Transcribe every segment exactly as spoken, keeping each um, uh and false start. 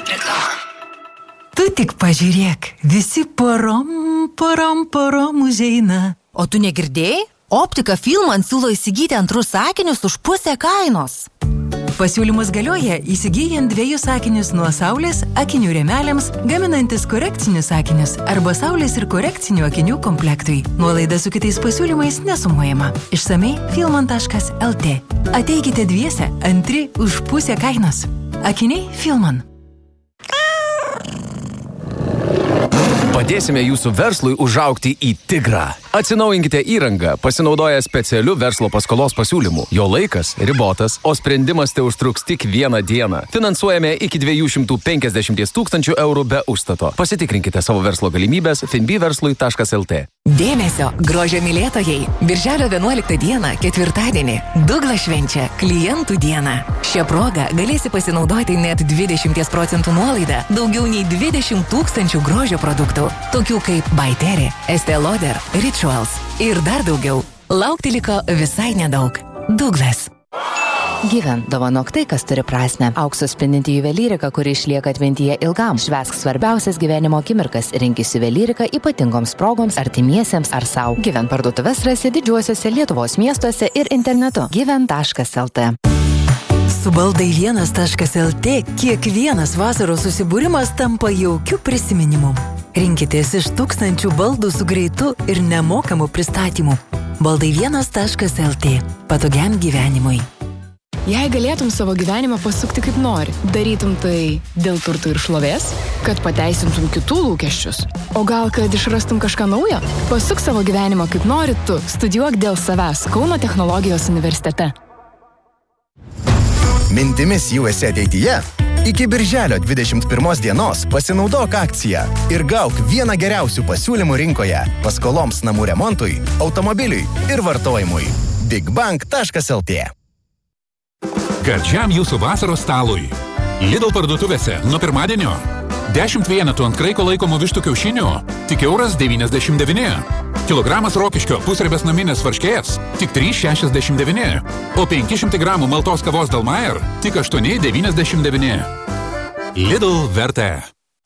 Reklama. Tu tik pažiūrėk, visi porom, porom, porom užeina. O tu negirdėjai? Optika Filman siūlo įsigyti antrus sakinius už pusę kainos. Pasiūlymus galioja įsigyjant dviejus sakinius nuo saulės akinių rėmeliams, gaminantis korekcinius sakinius arba saulės ir korekcinių akinių komplektui. Nuolaida su kitais pasiūlymais nesumuojama. Išsamei filman taškas lt. Ateikite dviese, antri už pusę kainos. Akiniai Filman. Padėsime jūsų verslui užaugti į tigrą. Atsinaujinkite įrangą, pasinaudoję specialiu verslo paskolos pasiūlymu. Jo laikas ribotas, o sprendimas te užtruks tik vieną dieną. Finansuojame iki dviejų šimtų penkiasdešimt tūkstančių eurų be užstato. Pasitikrinkite savo verslo galimybės finbiverslui taškas lt. Dėmesio, grožio mylėtojai. Birželio vienuoliktą dieną, ketvirtadienį, Douglas švenčia klientų dieną. Šią progą galėsi pasinaudoti net dvidešimt procentų nuolaidą, daugiau nei dvidešimt tūkstančių grožio produktų, tokių kaip By Terry, Estée Lauder, Rituals ir dar daugiau. Laukti liko visai nedaug. Douglas. Gyven, dovanok tai, kas turi prasme. Aukso spindinti juvelyrika, kuri išlieka atmintyje ilgam. Švęsk svarbiausias gyvenimo akimirkas. Rinkis juvelyrika ypatingoms progoms, artimiesiems ar sau. Gyven parduotuves rasi didžiuosiuose Lietuvos miestuose ir internetu. gyven taškas lt. Su baldai vienas taškas lt kiekvienas vasaros susibūrimas tampa jaukiu prisiminimu. Rinkitės iš tūkstančių baldų su greitu ir nemokamu pristatymu. baldai vienas taškas lt. Patogiam gyvenimui. Jei galėtum savo gyvenimą pasukti kaip nori, darytum tai dėl turtų ir šlovės, kad pateisintum kitų lūkesčius, o gal kad išrastum kažką naujo? Pasuk savo gyvenimą kaip nori tu, studijuok dėl savęs Kauno technologijos universitete. Mintimis jau esi ateityje? Iki birželio dvidešimt pirmos dienos pasinaudok akciją ir gauk vieną geriausių pasiūlymų rinkoje paskoloms namų remontui, automobiliui ir vartojimui. bigbank taškas lt. Gardžiam jūsų vasaros stalui. Lidl parduotuvėse nuo pirmadienio. dešimt vienetų ant kraiko laikomų vištų kiaušinių. Tik euras devyniasdešimt devyni. Kilogramas rokiškio pusribės naminės varškės. Tik trys šešiasdešimt devyni. O penki šimtai gramų maltos kavos Dalmair. Tik aštuoni devyniasdešimt devyni. Lidl vertė.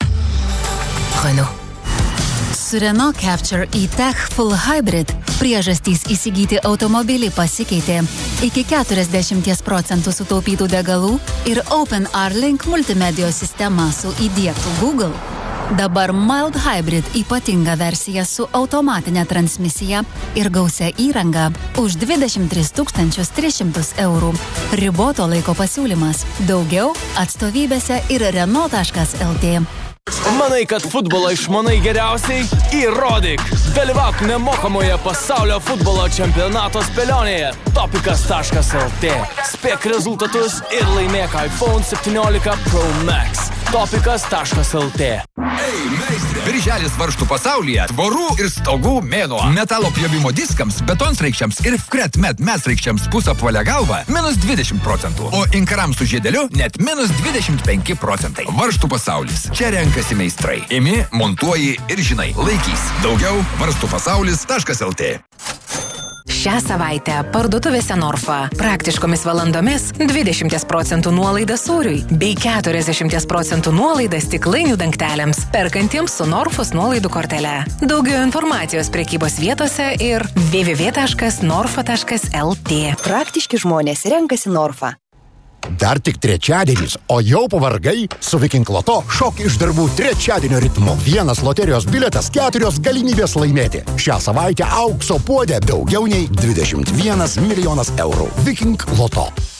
Renault. Su Renault Capture e-Tech Full Hybrid priežastys įsigyti automobilį pasikeitė. Iki keturiasdešimt procentų sutaupytų degalų ir OpenR-Link multimedijos sistema su įdiegtu Google. Dabar Mild Hybrid ypatinga versija su automatinė transmisija ir gausia įranga už dvidešimt tris tūkstančius tris šimtus eurų. Riboto laiko pasiūlymas. Daugiau atstovybėse ir Renault taškas lt. Manai, kad futbolą išmanai geriausiai? Įrodyk! Dalyvauk nemokamoje pasaulio futbolo čempionato spėlionėje topikas taškas lt. Spėk rezultatus ir laimėk iPhone septyniolika Pro Max. topikas taškas lt. Birželis varžtų pasaulyje tvorų ir stogų mėnuo. Metalo pjovimo diskams, betonsraikščiams ir Fretmed mesraikščiams pusapvalę galvą minus dvidešimt procentų, o inkarams su žiedeliu net minus dvidešimt penki procentai. Varžtų pasaulis. Čia renkasi meistrai. Imi, montuoji ir žinai. Laikys. Daugiau varžtų pasaulis taškas lt. Šią savaitę parduotuvėse Norfa praktiškomis valandomis dvidešimt procentų nuolaida sūriui bei keturiasdešimt procentų nuolaida stiklainių dangteliams perkantiems su Norfos nuolaidų kortele. Daugiau informacijos prekybos vietose ir w w w taškas norfa taškas lt. Praktiški žmonės renkasi Norfa. Dar tik trečiadienis, o jau pavargai? Su Viking Loto šok iš darbų trečiadienio ritmu. Vienas loterijos biletas, keturios galimybės laimėti. Šią savaitę aukso puodė daugiau nei dvidešimt vienas milijonas eurų. Viking Loto.